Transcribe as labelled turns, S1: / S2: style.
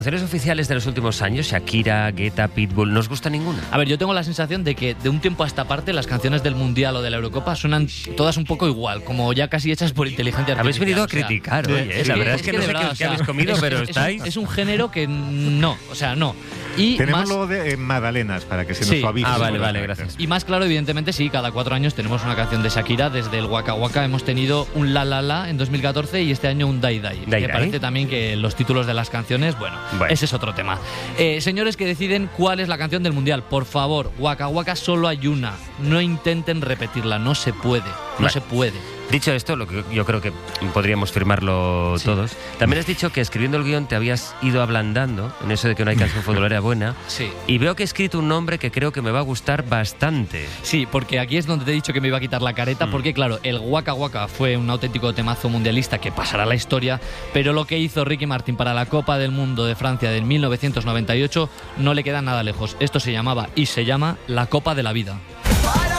S1: ¿Canciones oficiales de los últimos años, Shakira, Guetta, Pitbull, no os gusta ninguna?
S2: A ver, yo tengo la sensación de que de un tiempo a esta parte las canciones del Mundial o de la Eurocopa suenan todas un poco igual, como ya casi hechas por inteligencia artificial.
S1: Habéis venido a criticar, oye, la verdad es que no sé qué habéis comido, pero estáis...
S2: Es un género que no, o sea, no. Y
S3: tenemos
S2: más,
S3: luego de magdalenas para que se nos suavice.
S1: Vale, gracias.
S2: Y más claro, evidentemente, sí, cada 4 años tenemos una canción de Shakira. Desde el Waka Waka hemos tenido un La La La en 2014 y este año un Dai Dai. Me parece también que los títulos de las canciones, bueno, ese es otro tema. Señores que deciden cuál es la canción del Mundial, por favor, Waka Waka solo hay una. No intenten repetirla, no se puede, no se puede.
S1: Dicho esto, lo que yo creo que podríamos firmarlo todos. También has dicho que escribiendo el guión te habías ido ablandando en eso de que no hay canción futbolera buena.
S2: Sí.
S1: Y veo que he escrito un nombre que creo que me va a gustar bastante.
S2: Sí, porque aquí es donde te he dicho que me iba a quitar la careta, porque claro, el Waka Waka fue un auténtico temazo mundialista que pasará a la historia, pero lo que hizo Ricky Martin para la Copa del Mundo de Francia del 1998 no le queda nada lejos. Esto se llamaba y se llama la Copa de la Vida.